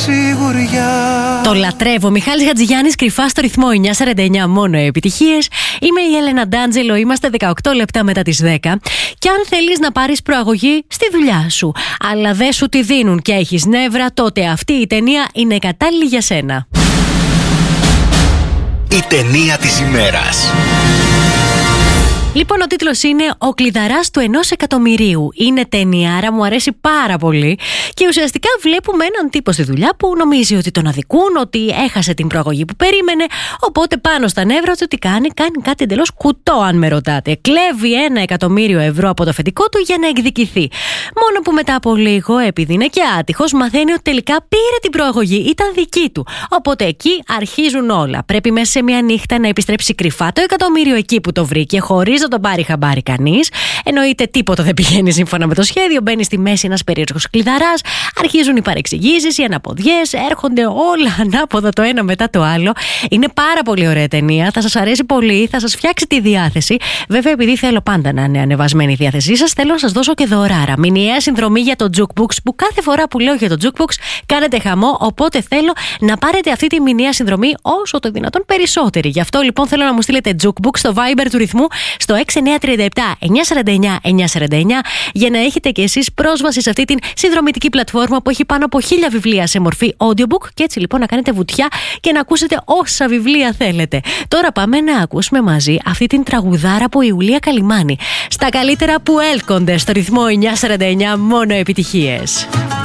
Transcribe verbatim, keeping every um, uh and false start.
σιγουριά. Το λατρεύω. Μιχάλης Χατζηγιάννης, κρυφά στο ρυθμό εννιά σαράντα εννιά, μόνο επιτυχίες. Είμαι η Έλενα Ντάντζελο, είμαστε δεκαοκτώ λεπτά μετά τις δέκα. Και αν θέλεις να πάρεις προαγωγή στη δουλειά σου, αλλά δεν σου τη δίνουν και έχεις νεύρα, τότε αυτή η ταινία είναι κατάλληλη για σένα. Η ταινία της ημέρας. Λοιπόν, ο τίτλος είναι «Ο κλειδαράς του ενός εκατομμυρίου». Είναι ταινιάρα, μου αρέσει πάρα πολύ. Και ουσιαστικά βλέπουμε έναν τύπο στη δουλειά που νομίζει ότι τον αδικούν, ότι έχασε την προαγωγή που περίμενε. Οπότε πάνω στα νεύρα του τι κάνει, κάνει κάτι εντελώς κουτό, αν με ρωτάτε. Κλέβει ένα εκατομμύριο ευρώ από το αφεντικό του για να εκδικηθεί. Μόνο που μετά από λίγο, επειδή είναι και άτυχος, μαθαίνει ότι τελικά πήρε την προαγωγή, ήταν δική του. Οπότε εκεί αρχίζουν όλα. Πρέπει μέσα σε μια νύχτα να επιστρέψει κρυφά το εκατομμύριο εκεί που το βρήκε, χωρίς να τον πάρει χαμπάρι κανείς. Εννοείται τίποτα δεν πηγαίνει σύμφωνα με το σχέδιο. Μπαίνει στη μέση ένας περίεργος κλειδαράς. Αρχίζουν οι παρεξηγήσεις, οι αναποδιές. Έρχονται όλα ανάποδα το ένα μετά το άλλο. Είναι πάρα πολύ ωραία ταινία. Θα σας αρέσει πολύ. Θα σας φτιάξει τη διάθεση. Βέβαια, επειδή θέλω πάντα να είναι ανεβασμένη η διάθεσή σας, θέλω να σας δώσω και δωράρα. Μηνιαία συνδρομή για το Jukebox, που κάθε φορά που λέω για το Jukebox κάνετε χαμό. Οπότε θέλω να πάρετε αυτή τη μηνιαία συνδρομή όσο το δυνατόν περισσότερη. Γι' αυτό λοιπόν θέλω να μου στείλετε Jukebox στο Viber του ρυθμού στο έξι εννιά τρία επτά εννιά σαράντα εννιά εννιά σαράντα εννιά για να έχετε και εσείς πρόσβαση σε αυτή την συνδρομητική πλατφόρμα που έχει πάνω από χίλια βιβλία σε μορφή audiobook και έτσι λοιπόν να κάνετε βουτιά και να ακούσετε όσα βιβλία θέλετε. Τώρα πάμε να ακούσουμε μαζί αυτή την τραγουδάρα από η Ιουλία Καλιμάνη. Στα καλύτερα που έλκονται στο ρυθμό εννιά σαράντα εννιά, μόνο επιτυχίες.